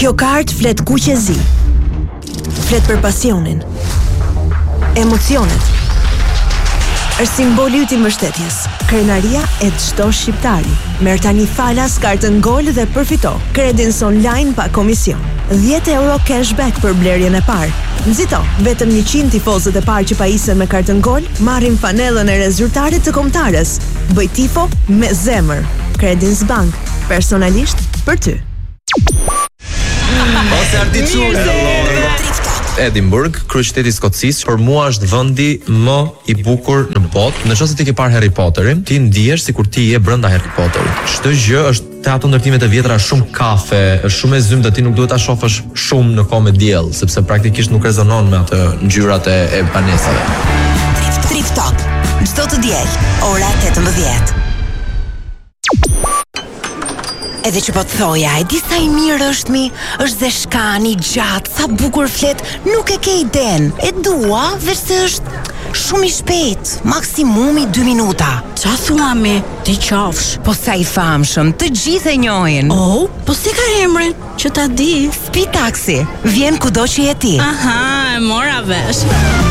Kjo kartë flet kuqezi. Flet për pasionin, emocionet. Është simboli i mbështetjes, krenaria e çdo shqiptari. Merr tani falas kartën Gol dhe përfito kredins online pa komision. 10 euro cashback për blerjen e parë. Nxito, vetëm 100 tifozët e parë që pajisen me kartën Gol marrin fanellën e rezultatit të kombëtarës. Bëj tifo me zemër. Credins Bank, personalisht për ty. Ose Edinburgh, kryeqyteti i Skocisë, për mua është vendi më i bukur në botë. Nëse ti ke parë Harry Potterin, ti ndihesh sikur ti je brenda Harry Potterit. Çdo gjë është te ato ndërtimet e vjetra, shumë kafe, është shumë e zymë, ti nuk duhet ta shohësh shumë në kohë me diell, sepse praktikisht nuk rezonon me atë ngjyrat e banesave. Thrift Talk, çdo të diel, ora 18. Edhe që po të thoja, e di sa i mirë është mi, është dhe shkani, gjatë, sa bukur flet, nuk e ke iden. E dua, veç se është shumë i shpejt, maksimumi 2 minuta. Qa thua mi, ti qafsh? Po sa i famshëm, të gjithë e njohin. Oh, po si ka emrin, që ta di? Speed Taxi, vjen kudo që je ti. Aha, e mora vesh.